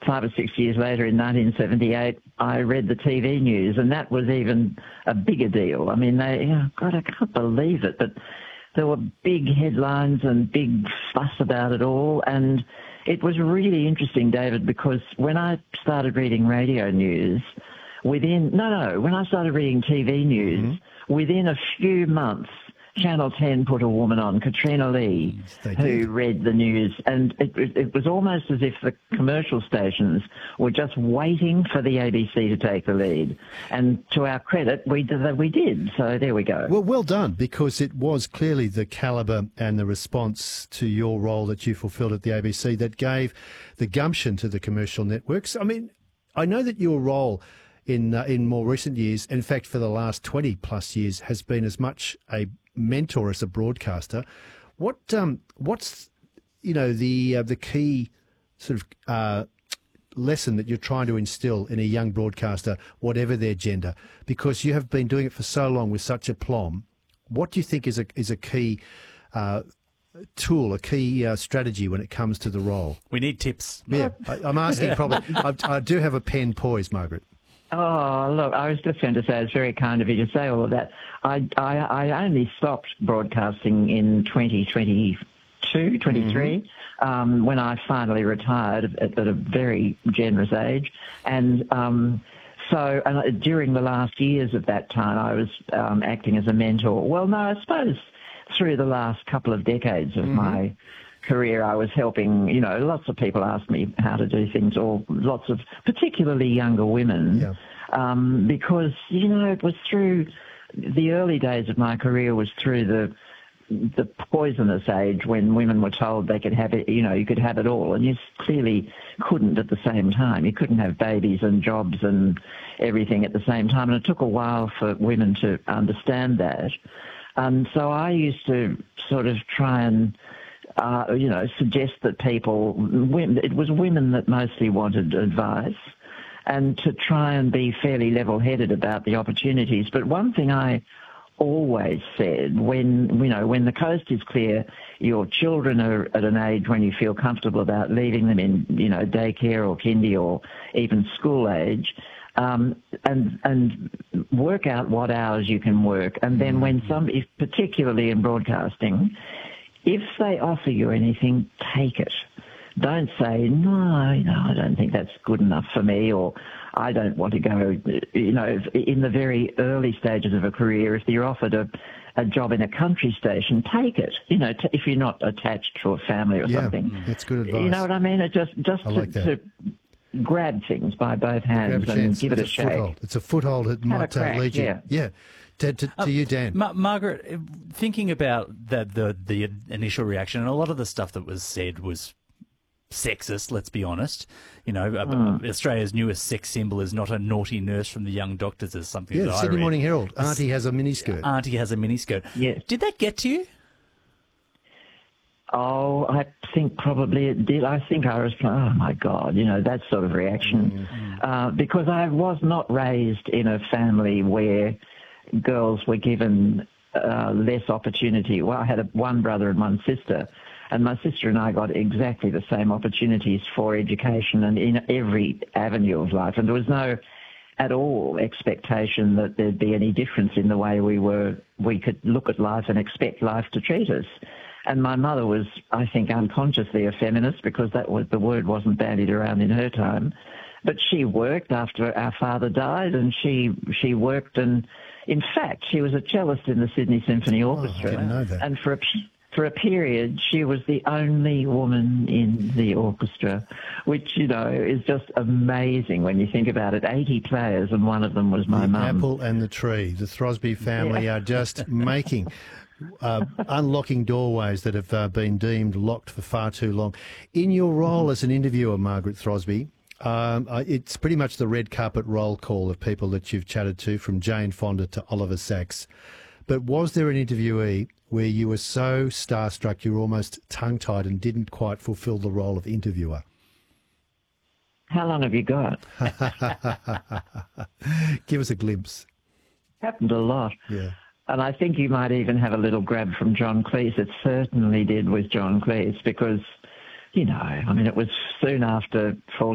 5 or 6 years later, in 1978, I read the TV news, and that was even a bigger deal. I mean, God, I can't believe it, but there were big headlines and big fuss about it all, and it was really interesting, David, because when I started reading radio news, when I started reading TV news, within a few months, Channel 10 put a woman on, Katrina Lee, who read the news, and it was almost as if the commercial stations were just waiting for the ABC to take the lead. And to our credit, we did. So there we go. Well done, because it was clearly the calibre and the response to your role that you fulfilled at the ABC that gave the gumption to the commercial networks. I mean, I know that your role in more recent years, in fact for the last 20 plus years, has been as much a mentor as a broadcaster. What's the key sort of lesson that you're trying to instill in a young broadcaster, whatever their gender, because you have been doing it for so long with such aplomb? What do you think is a key tool, a key strategy when it comes to the role? We need tips. Yeah, I'm asking probably. I do have a pen poised, Margaret. Oh, look, I was just going to say it's very kind of you to say all of that. I only stopped broadcasting in 2022, 23, when I finally retired at a very generous age. And during the last years of that time, I was acting as a mentor. Well, no, I suppose through the last couple of decades of my career, I was helping, lots of people asked me how to do things, or lots of particularly younger women, because, it was through the early days of my career was through the poisonous age when women were told they could have it, you could have it all, and you clearly couldn't at the same time. You couldn't have babies and jobs and everything at the same time, and it took a while for women to understand that. And so I used to sort of try and suggest that it was women that mostly wanted advice, and to try and be fairly level-headed about the opportunities. But one thing I always said, when the coast is clear, your children are at an age when you feel comfortable about leaving them in, daycare or kindy or even school age, and work out what hours you can work. And then if particularly in broadcasting, if they offer you anything, take it. Don't say, no, I don't think that's good enough for me, or I don't want to go, in the very early stages of a career, if you're offered a job in a country station, take it, if you're not attached to a family or something. Yeah, that's good advice. You know what I mean? To grab things by both hands and give it a shake. Foothold. It's a foothold that might lead you. Yeah. To you, Dan. Margaret, thinking about the initial reaction, and a lot of the stuff that was said was sexist, let's be honest. Australia's newest sex symbol is not a naughty nurse from the Young Doctors, as something that I read. Sydney Morning Herald. Auntie has a miniskirt. Auntie has a miniskirt. Yes. Did that get to you? Oh, I think probably it did. I think I was, oh my God, that sort of reaction. Because I was not raised in a family where girls were given less opportunity. Well, I had one brother and one sister, and my sister and I got exactly the same opportunities for education and in every avenue of life. And there was no at all expectation that there'd be any difference in the way we could look at life and expect life to treat us. And my mother was, I think, unconsciously a feminist, because the word wasn't bandied around in her time. But she worked after our father died, and she worked, and in fact, she was a cellist in the Sydney Symphony Orchestra. I didn't know that. And for a period, she was the only woman in the orchestra, which, is just amazing when you think about it. 80 players, and one of them was my mum. The apple and the tree. The Throsby family are just making... unlocking doorways that have been deemed locked for far too long. In your role as an interviewer, Margaret Throsby, it's pretty much the red carpet roll call of people that you've chatted to, from Jane Fonda to Oliver Sacks. But was there an interviewee where you were so starstruck you were almost tongue-tied and didn't quite fulfil the role of interviewer? How long have you got? Give us a glimpse. Happened a lot. Yeah. And I think you might even have a little grab from John Cleese. It certainly did with John Cleese, because, it was soon after